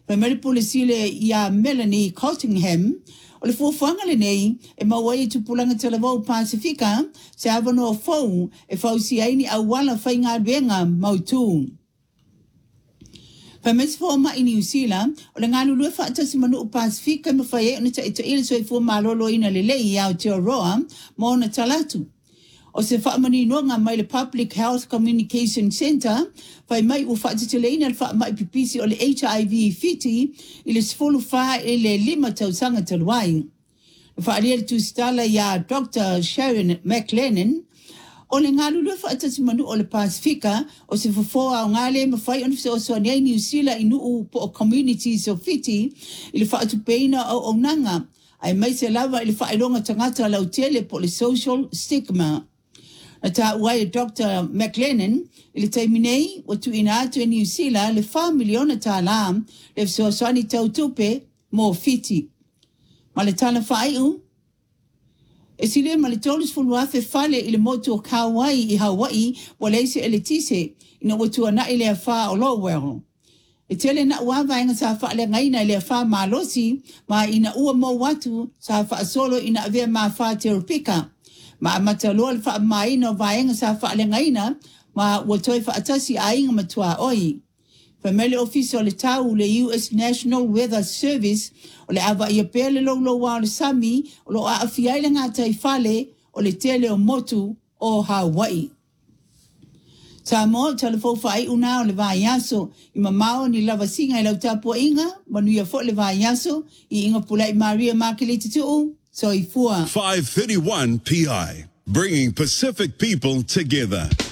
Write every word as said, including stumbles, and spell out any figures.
Pa mele polisi le ia Melanie Cottingham, o le fuafuanga le nei, e mawai tu pulanga te lavau Pasifika, se avano o fau, e fau si aini a wala fai ngā ruenga mautu. Pa mesi fua mai New Zealand, o le ngālu lue whaatasi manu o Pasifika, ma fai e ona ta ito ili so i fua malolo ina le lei au te roa, ma ona talatu. O se whaamani noa mai le Public Health Communication Centre, whai mai u whaatiteleina le whaamai pipisi o le H I V fiti, i le sifolu wha i le lima tausanga taluai. Le whaalia le tūstala ia Doctor Sharon McLennan, o le ngā lulu whaatasi manu o le Pasifika, o se whafoa o ngāle ma whai onifise o soaniai New Zealand i nuu po o communities o fiti, i le whaatupeina o o nanga, ai mai se lava i le whaelonga tangata lau tele po le social stigma. Na ta uai Doctor McLennan, ili taiminei, watu ina atu e New Zealand, le wha miliona ta alam, le fsoaswani tautupe, mo fiti. Ma le tala whaiu, e sile ma le tolis fuluafe fale ili motu o Kauai i Hawaii, wa leise e le tise, ina watu ana ili a wha o Lowell. E tele na uawa inga sa wha le ngaina ili a wha malosi, ma ina ua mo watu, sa wha solo ina avea ma wha terupika. Ma mataloa le wha mai no vaenga sa wha le ngaina, ma watoi wha atasi a inga matua oi. Family Office o le tau le U S National Weather Service, o le awa ia pele lo lo wa le sami, o lo a afiai le ngā taifale, o le tele o motu o Hawaii. Sa mo, talafo whai una o le vaiaso, i mamao ni lava singa i lau tapua inga, manuia fo le vaiaso, i inga pula i Maria Makeliti tuu, so i fua. five thirty-one P I, bringing Pacific people together.